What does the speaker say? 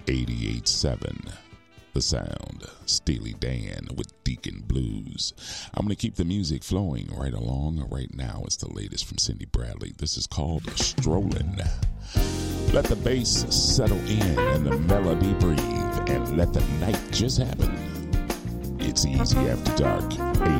88.7 The Sound, Steely Dan with Deacon Blues. I'm going to keep the music flowing right along. Right now, it's the latest from Cindy Bradley. This is called Strolling. Let the bass settle in and the melody breathe, and let the night just happen. It's easy after dark.